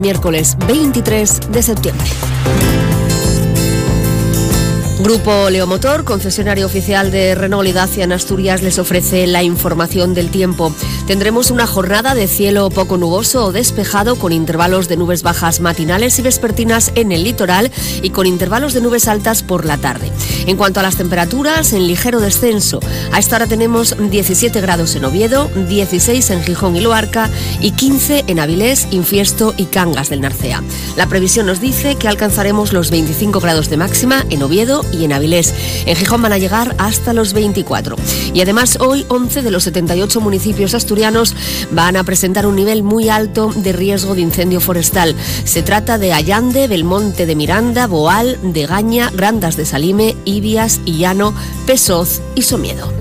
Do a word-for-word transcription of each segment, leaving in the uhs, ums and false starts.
Miércoles veintitrés de septiembre. Grupo Leomotor, concesionario oficial de Renault y Dacia en Asturias, les ofrece la información del tiempo. Tendremos una jornada de cielo poco nuboso o despejado con intervalos de nubes bajas matinales y vespertinas en el litoral y con intervalos de nubes altas por la tarde. En cuanto a las temperaturas, en ligero descenso. A esta hora tenemos diecisiete grados en Oviedo, dieciséis en Gijón y Luarca y quince en Avilés, Infiesto y Cangas del Narcea. La previsión nos dice que alcanzaremos los veinticinco grados de máxima en Oviedo y en Avilés. En Gijón van a llegar hasta los veinticuatro. Y además hoy once de los setenta y ocho municipios asturianos van a presentar un nivel muy alto de riesgo de incendio forestal. Se trata de Allande, Belmonte de Miranda, Boal, Degaña, Grandas de Salime, Ibias, Illano, Pesoz y Somiedo.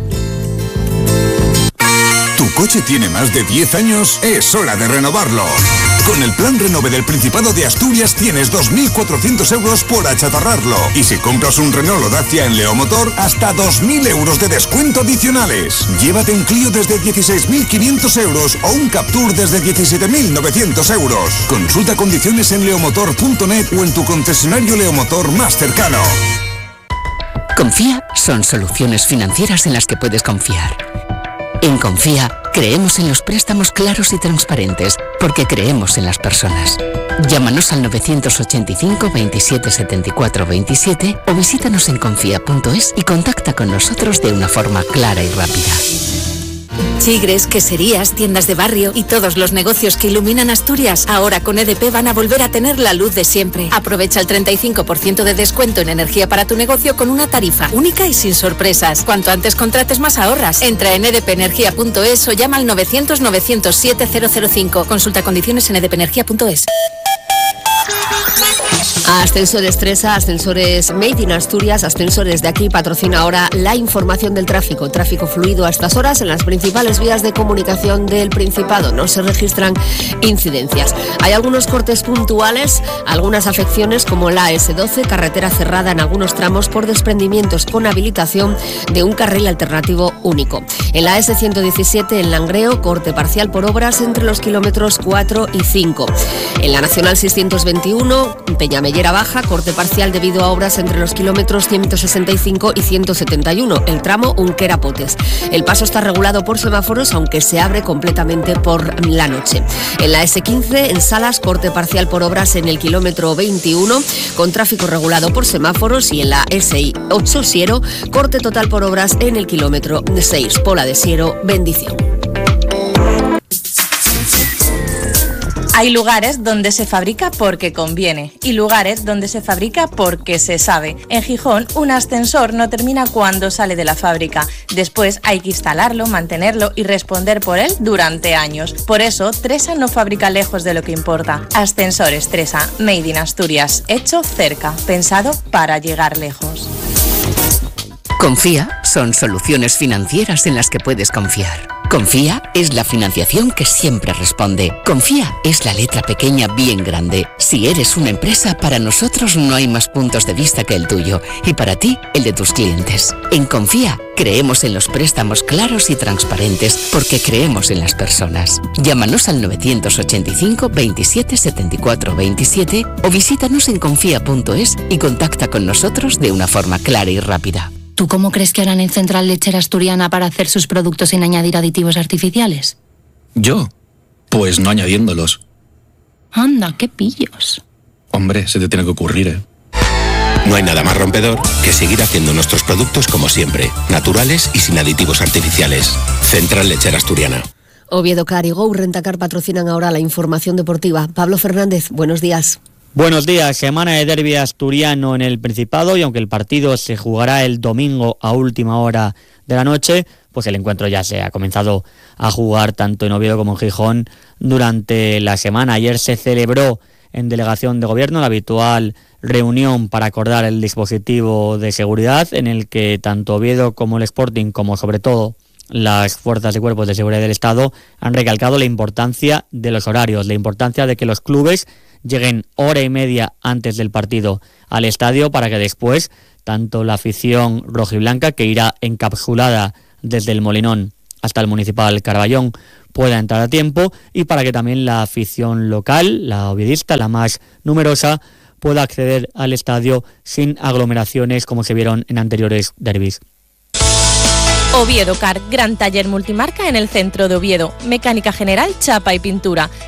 ¿Tu coche tiene más de diez años? Es hora de renovarlo. Con el Plan Renove del Principado de Asturias tienes dos mil cuatrocientos euros por achatarrarlo. Y si compras un Renault o Dacia en Leomotor, hasta dos mil euros de descuento adicionales. Llévate un Clio desde dieciséis mil quinientos euros o un Captur desde diecisiete mil novecientos euros. Consulta condiciones en leomotor punto net o en tu concesionario Leomotor más cercano. Confía son soluciones financieras en las que puedes confiar. En Confía, creemos en los préstamos claros y transparentes, porque creemos en las personas. Llámanos al novecientos ochenta y cinco, veintisiete, setenta y cuatro, veintisiete o visítanos en confía punto es y contacta con nosotros de una forma clara y rápida. Chigres, queserías, tiendas de barrio y todos los negocios que iluminan Asturias, ahora con E D P van a volver a tener la luz de siempre. Aprovecha el treinta y cinco por ciento de descuento en energía para tu negocio con una tarifa única y sin sorpresas. Cuanto antes contrates, más ahorras. Entra en e d p energía punto es o llama al novecientos, novecientos siete, cero cero cinco. Consulta condiciones en e d p energía punto es. Ascensores Tresa, ascensores Made in Asturias, ascensores de aquí patrocina ahora la información del tráfico. Tráfico fluido a estas horas en las principales vías de comunicación del Principado. No se registran incidencias. Hay algunos cortes puntuales, algunas afecciones como la A ese doce, carretera cerrada en algunos tramos por desprendimientos con habilitación de un carril alternativo único. En la A ese ciento diecisiete en Langreo, corte parcial por obras entre los kilómetros cuatro y cinco. En la Nacional seiscientos veintiuno, Peñamellera Baja, corte parcial debido a obras entre los kilómetros ciento sesenta y cinco y ciento setenta y uno, el tramo Unquera-Potes. El paso está regulado por semáforos, aunque se abre completamente por la noche. En la ese quince, en Salas, corte parcial por obras en el kilómetro veintiuno, con tráfico regulado por semáforos, y en la ese ocho Siero, corte total por obras en el kilómetro seis, Pola de Siero, Bendición. Hay lugares donde se fabrica porque conviene y lugares donde se fabrica porque se sabe. En Gijón, un ascensor no termina cuando sale de la fábrica. Después hay que instalarlo, mantenerlo y responder por él durante años. Por eso, Tresa no fabrica lejos de lo que importa. Ascensores Tresa, Made in Asturias, hecho cerca, pensado para llegar lejos. Confía son soluciones financieras en las que puedes confiar. Confía es la financiación que siempre responde. Confía es la letra pequeña bien grande. Si eres una empresa, para nosotros no hay más puntos de vista que el tuyo y para ti, el de tus clientes. En Confía creemos en los préstamos claros y transparentes porque creemos en las personas. Llámanos al novecientos ochenta y cinco, veintisiete, setenta y cuatro, veintisiete o visítanos en confía punto es y contacta con nosotros de una forma clara y rápida. ¿Tú cómo crees que harán en Central Lechera Asturiana para hacer sus productos sin añadir aditivos artificiales? ¿Yo? Pues no añadiéndolos. Anda, qué pillos. Hombre, se te tiene que ocurrir, ¿eh? No hay nada más rompedor que seguir haciendo nuestros productos como siempre, naturales y sin aditivos artificiales. Central Lechera Asturiana. Oviedo Car y Go Rentacar patrocinan ahora la información deportiva. Pablo Fernández, buenos días. Buenos días, semana de derbi asturiano en el Principado y aunque el partido se jugará el domingo a última hora de la noche, pues el encuentro ya se ha comenzado a jugar tanto en Oviedo como en Gijón durante la semana. Ayer se celebró en delegación de gobierno la habitual reunión para acordar el dispositivo de seguridad en el que tanto Oviedo como el Sporting, como sobre todo las fuerzas y cuerpos de seguridad del Estado, han recalcado la importancia de los horarios, la importancia de que los clubes lleguen hora y media antes del partido al estadio para que después tanto la afición rojiblanca, que irá encapsulada desde el Molinón hasta el Municipal Carballón pueda entrar a tiempo y para que también la afición local, la oviedista, la más numerosa, pueda acceder al estadio sin aglomeraciones como se vieron en anteriores derbis. Oviedo Car, gran taller multimarca en el centro de Oviedo. Mecánica general, chapa y pintura.